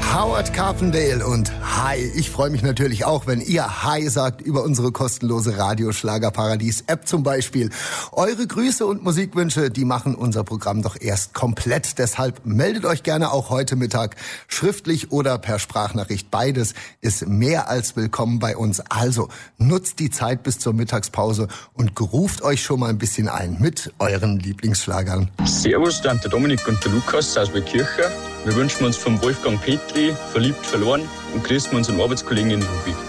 Howard Carpendale und Hi. Ich freue mich natürlich auch, wenn ihr Hi sagt über unsere kostenlose Radioschlagerparadies-App zum Beispiel. Eure Grüße und Musikwünsche, die machen unser Programm doch erst komplett. Deshalb meldet euch gerne auch heute Mittag schriftlich oder per Sprachnachricht. Beides ist mehr als willkommen bei uns. Also nutzt die Zeit bis zur Mittagspause und ruft euch schon mal ein bisschen ein mit euren Lieblingsschlagern. Servus, da sind der Dominik und der Lukas aus Waldkirchen. Wir wünschen uns vom Wolfgang Petri, verliebt verloren, und grüßen unseren Arbeitskollegen in Ludwig.